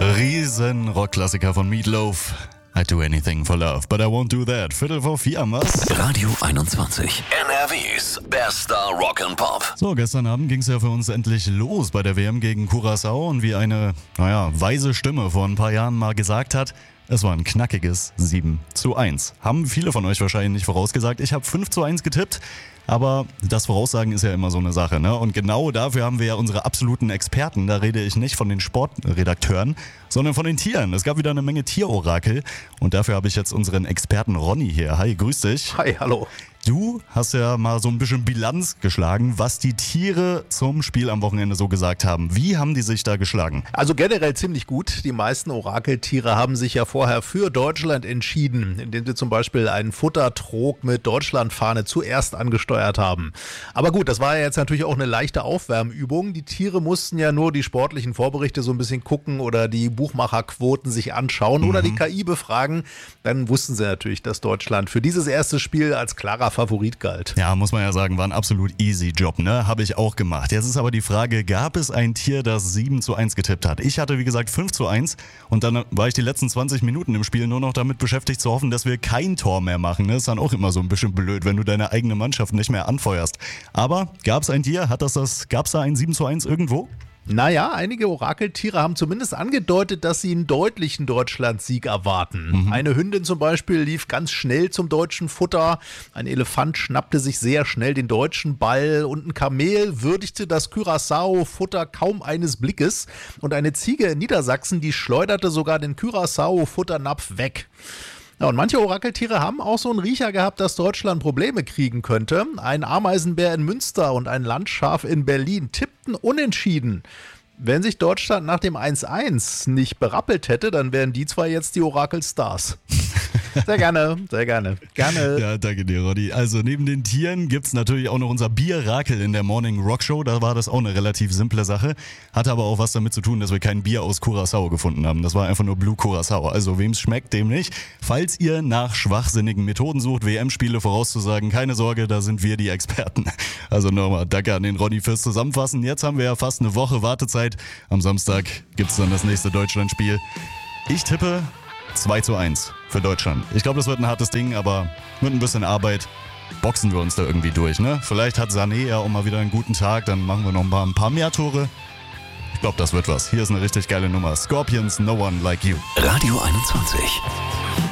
Riesen Rockklassiker von Meatloaf. I'd do anything for love, but I won't do that. 3:45 am was? Radio 21. NRWs bester Rock'n'Pop. So, gestern Abend ging es ja für uns endlich los bei der WM gegen Curaçao und wie eine, weise Stimme vor ein paar Jahren mal gesagt hat, es war ein knackiges 7:1. Haben viele von euch wahrscheinlich nicht vorausgesagt. Ich habe 5:1 getippt. Aber das Voraussagen ist ja immer so eine Sache, ne? Und genau dafür haben wir ja unsere absoluten Experten. Da rede ich nicht von den Sportredakteuren, sondern von den Tieren. Es gab wieder eine Menge Tierorakel und dafür habe ich jetzt unseren Experten Ronny hier. Hi, grüß dich. Hi, hallo. Du hast ja mal so ein bisschen Bilanz geschlagen, was die Tiere zum Spiel am Wochenende so gesagt haben. Wie haben die sich da geschlagen? Also generell ziemlich gut. Die meisten Orakeltiere haben sich ja vorher für Deutschland entschieden, indem sie zum Beispiel einen Futtertrog mit Deutschlandfahne zuerst angesteuert haben. Aber gut, das war ja jetzt natürlich auch eine leichte Aufwärmübung. Die Tiere mussten ja nur die sportlichen Vorberichte so ein bisschen gucken oder die Buchmacherquoten sich anschauen oder die KI befragen. Dann wussten sie natürlich, dass Deutschland für dieses erste Spiel als klarer Favorit galt. Ja, muss man ja sagen, war ein absolut easy Job, ne? Habe ich auch gemacht. Jetzt ist aber die Frage, gab es ein Tier, das 7:1 getippt hat? Ich hatte, wie gesagt, 5:1 und dann war ich die letzten 20 Minuten im Spiel nur noch damit beschäftigt zu hoffen, dass wir kein Tor mehr machen. Ne? Ist dann auch immer so ein bisschen blöd, wenn du deine eigene Mannschaft nicht mehr anfeuerst. Aber gab es ein Tier? Gab es da ein 7:1 irgendwo? Naja, einige Orakeltiere haben zumindest angedeutet, dass sie einen deutlichen Deutschlandsieg erwarten. Eine Hündin zum Beispiel lief ganz schnell zum deutschen Futter, ein Elefant schnappte sich sehr schnell den deutschen Ball und ein Kamel würdigte das Curaçao-Futter kaum eines Blickes und eine Ziege in Niedersachsen, die schleuderte sogar den Curaçao-Futternapf weg. Ja, und manche Orakeltiere haben auch so einen Riecher gehabt, dass Deutschland Probleme kriegen könnte. Ein Ameisenbär in Münster und ein Landschaf in Berlin tippten unentschieden. Wenn sich Deutschland nach dem 1:1 nicht berappelt hätte, dann wären die zwei jetzt die Orakelstars. Sehr gerne, sehr gerne. Gerne. Ja, danke dir, Roddy. Also neben den Tieren gibt es natürlich auch noch unser Bierrakel in der Morning Rock Show. Da war das auch eine relativ simple Sache. Hatte aber auch was damit zu tun, dass wir kein Bier aus Curaçao gefunden haben. Das war einfach nur Blue Curaçao. Also wem es schmeckt, dem nicht. Falls ihr nach schwachsinnigen Methoden sucht, WM-Spiele vorauszusagen, keine Sorge, da sind wir die Experten. Also nochmal danke an den Roddy fürs Zusammenfassen. Jetzt haben wir ja fast eine Woche Wartezeit. Am Samstag gibt es dann das nächste Deutschlandspiel. Ich tippe 2:1 für Deutschland. Ich glaube, das wird ein hartes Ding, aber mit ein bisschen Arbeit boxen wir uns da irgendwie durch, ne? Vielleicht hat Sané ja auch mal wieder einen guten Tag, dann machen wir noch ein paar mehr Tore. Ich glaube, das wird was. Hier ist eine richtig geile Nummer. Scorpions, No One Like You. Radio 21.